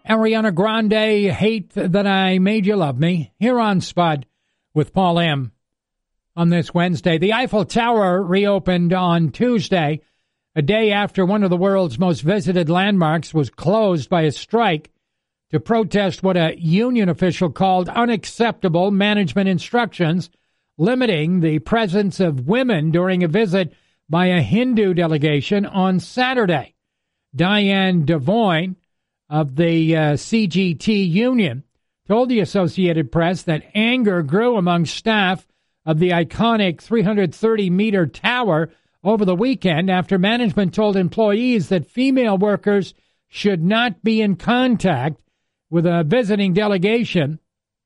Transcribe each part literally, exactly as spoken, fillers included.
Ariana Grande, Hate That I Made You Love Me, here on Spud with Paul M. On this Wednesday, the Eiffel Tower reopened on Tuesday, a day after one of the world's most visited landmarks was closed by a strike to protest what a union official called unacceptable management instructions limiting the presence of women during a visit by a Hindu delegation on Saturday. Diane Devoyne of the uh, C G T union told the Associated Press that anger grew among staff of the iconic three hundred thirty meter tower over the weekend after management told employees that female workers should not be in contact with a visiting delegation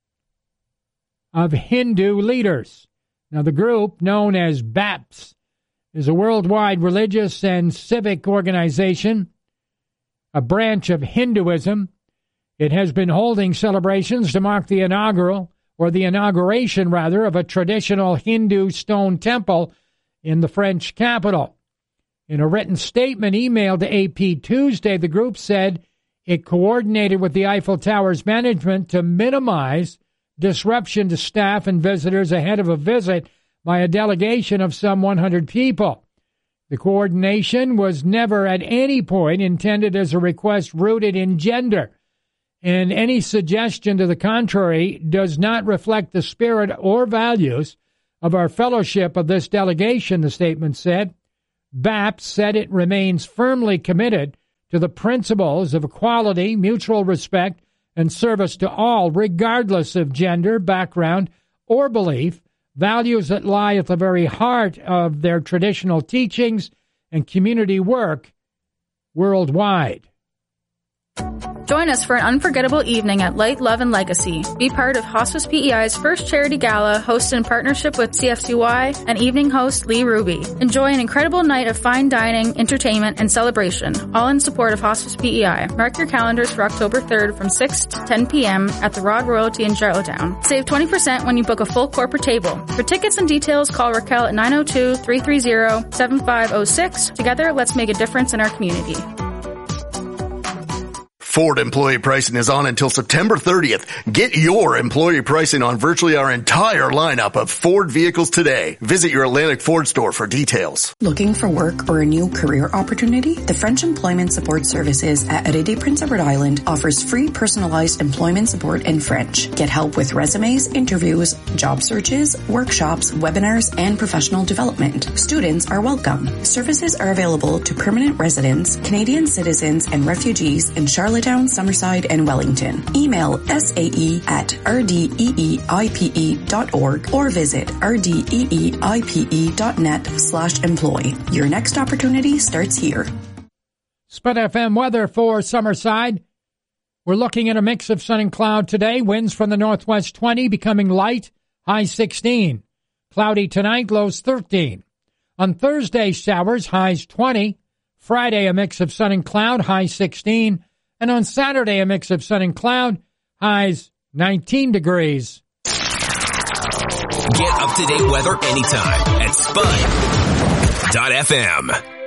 of Hindu leaders. Now, the group, known as B A P S, is a worldwide religious and civic organization, a branch of Hinduism. It has been holding celebrations to mark the inaugural, or the inauguration, rather, of a traditional Hindu stone temple in the French capital. In a written statement emailed to A P Tuesday, the group said it coordinated with the Eiffel Tower's management to minimize disruption to staff and visitors ahead of a visit by a delegation of some one hundred people. The coordination was never at any point intended as a request rooted in gender, and any suggestion to the contrary does not reflect the spirit or values of our fellowship of this delegation, the statement said. B A P S said it remains firmly committed to the principles of equality, mutual respect, and service to all, regardless of gender, background, or belief, values that lie at the very heart of their traditional teachings and community work worldwide. Join us for an unforgettable evening at Light, Love, and Legacy. Be part of Hospice P E I's first charity gala, hosted in partnership with C F C Y and evening host Lee Ruby. Enjoy an incredible night of fine dining, entertainment, and celebration, all in support of Hospice P E I. Mark your calendars for October third from six to ten p.m. at the Rod Royalty in Charlottetown. Save twenty percent when you book a full corporate table. For tickets and details, call Raquel at nine oh two, three three zero, seven five oh six. Together, let's make a difference in our community. Ford employee pricing is on until September thirtieth. Get your employee pricing on virtually our entire lineup of Ford vehicles today. Visit your Atlantic Ford store for details. Looking for work or a new career opportunity? The French Employment Support Services at Rédé Prince Edward Island offers free personalized employment support in French. Get help with resumes, interviews, job searches, workshops, webinars, and professional development. Students are welcome. Services are available to permanent residents, Canadian citizens, and refugees in Charlottetown, Summerside, and Wellington. Email S A E at R D E E I P E dot org or visit R D E E I P E dot net slash employ. Your next opportunity starts here. Spud F M weather for Summerside. We're looking at a mix of sun and cloud today. Winds from the northwest twenty, becoming light, high sixteen. Cloudy tonight, lows thirteen. On Thursday, showers, highs twenty. Friday, a mix of sun and cloud, high sixteen. And on Saturday, a mix of sun and cloud, highs nineteen degrees. Get up-to-date weather anytime at Spud dot F M.